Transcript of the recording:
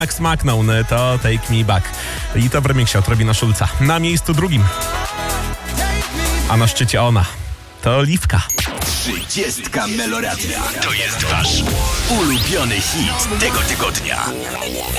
Max Macnoun to Take Me Back. I to w remiksie od Robina Schulza. Na miejscu drugim. A na szczycie ona. To Oliwka. 30 Meloradia. To jest wasz ulubiony hit tego tygodnia.